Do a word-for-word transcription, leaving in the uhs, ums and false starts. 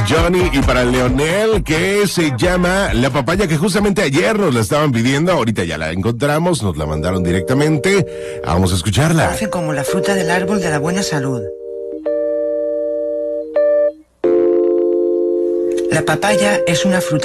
Johnny, y para Leonel, que se llama La Papaya, que justamente ayer nos la estaban pidiendo, ahorita ya la encontramos, nos la mandaron directamente, vamos a escucharla. Conocen como la fruta del árbol de la buena salud. La papaya es una fruta